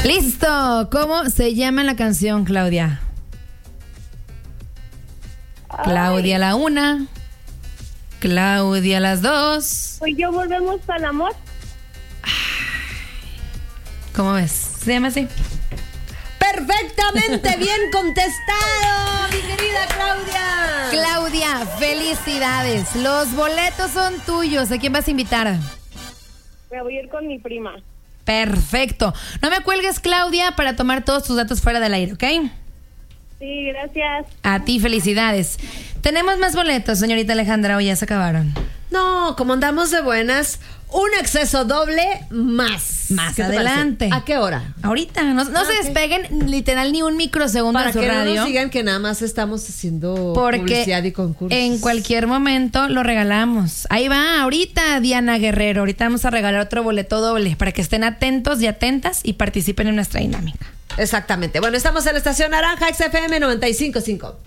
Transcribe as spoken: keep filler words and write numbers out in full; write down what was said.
Listo. ¿Cómo se llama la canción, Claudia? Ay. Claudia la una. Claudia las dos. Pues yo volvemos al amor. ¿Cómo ves? ¿Se llama así? Perfectamente bien contestado, mi querida Claudia. Claudia, felicidades. Los boletos son tuyos. ¿A quién vas a invitar? Me voy a ir con mi prima. Perfecto. No me cuelgues, Claudia, para tomar todos tus datos fuera del aire, ¿ok? Sí, gracias. A ti, felicidades. Tenemos más boletos, señorita Alejandra, o ya se acabaron. No, como andamos de buenas, un acceso doble más. Más adelante. ¿A qué hora? Ahorita. No, no ah, se okay. despeguen literal ni un microsegundo para de su que radio. No nos digan que nada más estamos haciendo porque publicidad y concursos. En cualquier momento lo regalamos. Ahí va, ahorita Diana Guerrero. Ahorita vamos a regalar otro boleto doble para que estén atentos y atentas y participen en nuestra dinámica. Exactamente. Bueno, estamos en la estación Naranja X F M noventa y cinco punto cinco.